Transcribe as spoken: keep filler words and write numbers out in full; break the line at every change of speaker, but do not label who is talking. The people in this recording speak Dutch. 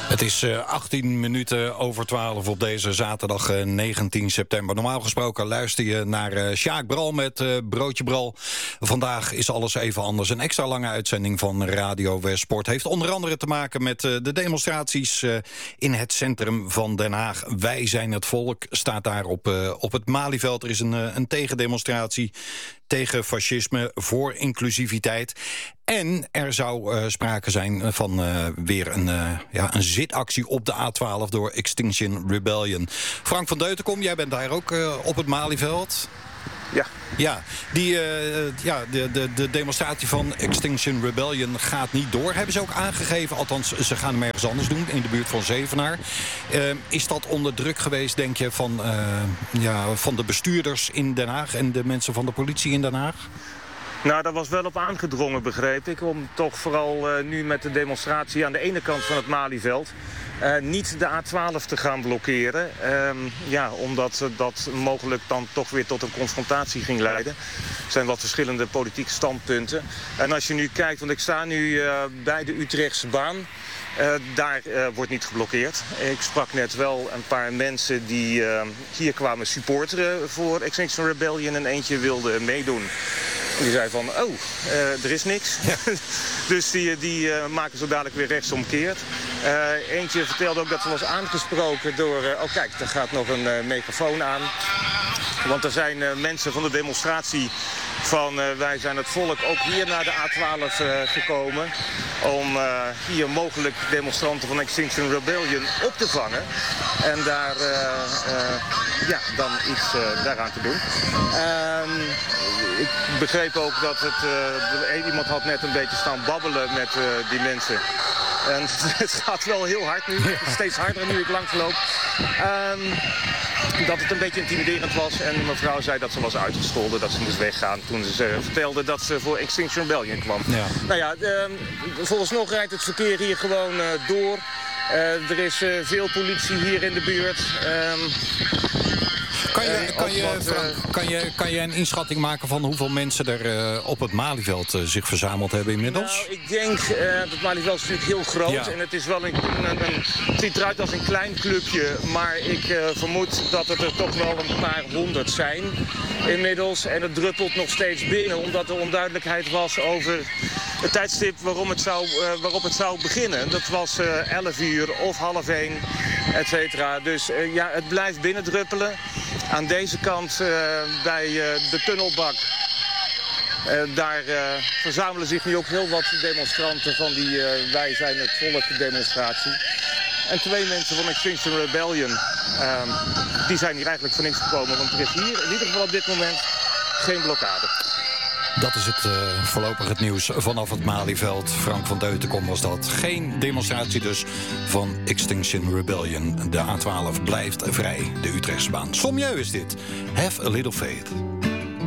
Het is uh, achttien minuten over twaalf op deze zaterdag uh, negentien september. Normaal gesproken luister je naar uh, Sjaak Bral met uh, Broodje Bral. Vandaag is alles even anders. Een extra lange uitzending van Radio Westsport heeft onder andere te maken met uh, de demonstraties uh, in het centrum van Den Haag. Wij zijn het volk, staat daar op, uh, op het Malieveld. Er is een, uh, een tegendemonstratie tegen fascisme, voor inclusiviteit. En er zou uh, sprake zijn van uh, weer een, uh, ja, een zitactie op de A twaalf door Extinction Rebellion. Frank van Deutenkom, jij bent daar ook uh, op het Malieveld.
Ja.
Ja, die, uh, ja de, de, de demonstratie van Extinction Rebellion gaat niet door. Hebben ze ook aangegeven, althans ze gaan hem ergens anders doen, in de buurt van Zevenaar. Uh, is dat onder druk geweest, denk je, van, uh, ja, van de bestuurders in Den Haag en de mensen van de politie in Den Haag?
Nou, daar was wel op aangedrongen, begreep ik, om toch vooral uh, nu met de demonstratie aan de ene kant van het Malieveld Uh, niet de A twaalf te gaan blokkeren. Uh, ja, omdat uh, dat mogelijk dan toch weer tot een confrontatie ging leiden. Er zijn wat verschillende politieke standpunten. En als je nu kijkt, want ik sta nu uh, bij de Utrechtse baan. Uh, daar uh, wordt niet geblokkeerd. Ik sprak net wel een paar mensen die uh, hier kwamen supporteren voor Extinction Rebellion en eentje wilde meedoen. Die zei van, oh, uh, er is niks. Ja. Dus die, die uh, maken zo dadelijk weer rechtsomkeerd. Uh, eentje vertelde ook dat ze was aangesproken door... Uh, oh kijk, er gaat nog een uh, megafoon aan. Want er zijn uh, mensen van de demonstratie van uh, Wij zijn het volk ook hier naar de A twaalf uh, gekomen. Om uh, hier mogelijk demonstranten van Extinction Rebellion op te vangen. En daar uh, uh, ja, dan iets uh, daaraan te doen. Uh, ik begreep ook dat het, uh, iemand had net een beetje staan babbelen met uh, die mensen. En het gaat wel heel hard nu, steeds harder nu ik langs loop. Um, dat het een beetje intimiderend was. En mevrouw zei dat ze was uitgescholden, dat ze moest weggaan toen ze vertelde dat ze voor Extinction Rebellion kwam. Ja. Nou ja, um, volgens rijdt het verkeer hier gewoon uh, door. Uh, er is uh, veel politie hier in de buurt. Um,
Kan je, kan, je, Frank, kan, je, kan je een inschatting maken van hoeveel mensen er uh, op het Malieveld uh, zich verzameld hebben inmiddels?
Nou, ik denk, uh, het Malieveld is natuurlijk heel groot. Ja. En het is wel een, een, een, het ziet eruit als een klein clubje. Maar ik uh, vermoed dat het er toch wel een paar honderd zijn inmiddels. En het druppelt nog steeds binnen, omdat er onduidelijkheid was over het tijdstip waarom het zou, uh, waarop het zou beginnen. Dat was uh, elf uur of half één, et cetera. Dus uh, ja, het blijft binnendruppelen. Aan deze kant uh, bij uh, de tunnelbak, uh, daar uh, verzamelen zich nu ook heel wat demonstranten van die uh, Wij zijn het volk demonstratie. En twee mensen van Extinction Rebellion, uh, die zijn hier eigenlijk voor niks gekomen. Want er is hier in ieder geval op dit moment geen blokkade.
Dat is het uh, voorlopig het nieuws vanaf het Malieveld. Frank van Deutenkom was dat. Geen demonstratie dus van Extinction Rebellion. De A twaalf blijft vrij, de Utrechtse baan. Sommieu is dit. Have a little faith.